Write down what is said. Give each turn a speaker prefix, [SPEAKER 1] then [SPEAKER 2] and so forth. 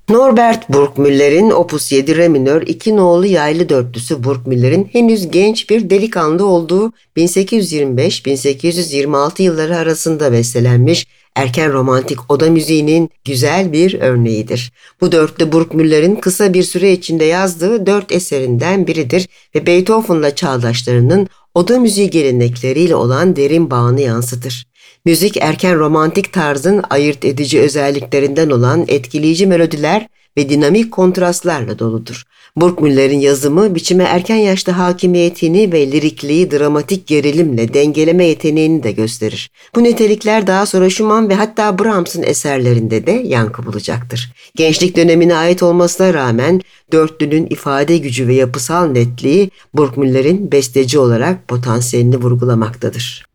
[SPEAKER 1] Norbert Burgmüller'in Opus 7 Re minör 2 nolu yaylı dörtlüsü Burgmüller'in henüz genç bir delikanlı olduğu 1825-1826 yılları arasında bestelenmiş erken romantik oda müziğinin güzel bir örneğidir. Bu dörtlü Burgmüller'in kısa bir süre içinde yazdığı 4 eserinden biridir ve Beethoven'la çağdaşlarının oda müziği gelenekleriyle olan derin bağını yansıtır. Müzik erken romantik tarzın ayırt edici özelliklerinden olan etkileyici melodiler ve dinamik kontrastlarla doludur. Burgmüller'in yazımı biçime erken yaşta hakimiyetini ve lirikliği dramatik gerilimle dengeleme yeteneğini de gösterir. Bu nitelikler daha sonra Schumann ve hatta Brahms'ın eserlerinde de yankı bulacaktır. Gençlik dönemine ait olmasına rağmen dörtlünün ifade gücü ve yapısal netliği Burgmüller'in besteci olarak potansiyelini vurgulamaktadır.